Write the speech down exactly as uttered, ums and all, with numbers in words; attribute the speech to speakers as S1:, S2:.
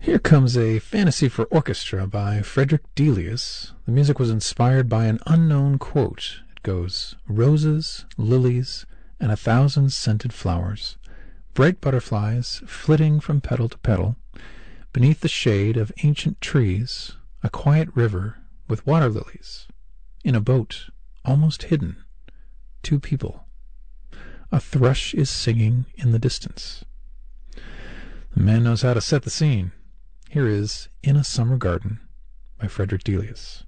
S1: Here comes a fantasy for orchestra by Frederick Delius. The music was inspired by an unknown quote. It goes, "Roses, lilies, and a thousand scented flowers, bright butterflies flitting from petal to petal, beneath the shade of ancient trees, a quiet river with water lilies, in a boat almost hidden, two people. A thrush is singing in the distance." The man knows how to set the scene. Here is In a Summer Garden by Frederick Delius.